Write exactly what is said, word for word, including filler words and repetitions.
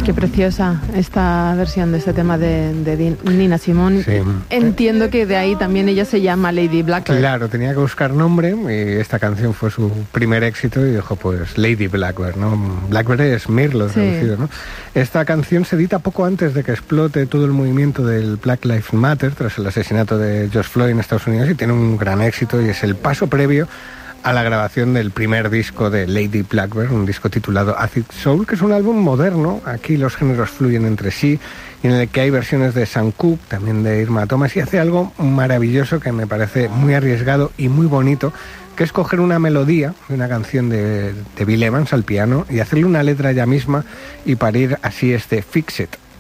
Qué preciosa esta versión de este tema de, de Nina Simone. Sí. Entiendo que de ahí también ella se llama Lady Blackbird. Claro, tenía que buscar nombre y esta canción fue su primer éxito y dijo, pues, Lady Blackbird, ¿no? Blackbird es mirlo, Sí. traducido, ¿no? Esta canción se edita poco antes de que explote todo el movimiento del Black Lives Matter tras el asesinato de George Floyd en Estados Unidos y tiene un gran éxito y es el paso previo a la grabación del primer disco de Lady Blackbird, un disco titulado Acid Soul, que es un álbum moderno. Aquí los géneros fluyen entre sí y en el que hay versiones de Sam Cooke, también de Irma Thomas, y hace algo maravilloso que me parece muy arriesgado y muy bonito, que es coger una melodía de una canción de, de Bill Evans al piano y hacerle una letra ella misma y parir así este Fix It.